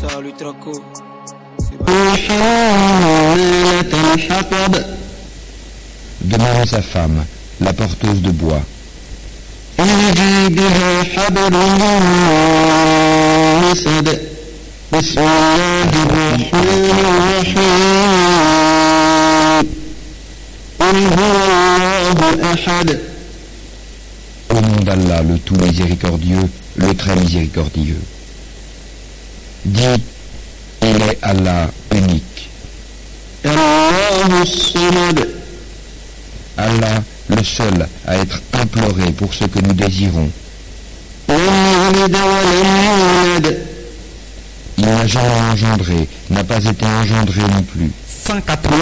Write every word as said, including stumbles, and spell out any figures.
Salut Traco. Demande sa femme, la porteuse de bois. Au nom d'Allah, le tout miséricordieux, le très miséricordieux. Dis, il est Allah unique. Allah, le seul à être imploré pour ce que nous désirons. Il n'a jamais engendré, n'a pas été engendré non plus. cent quatre-vingts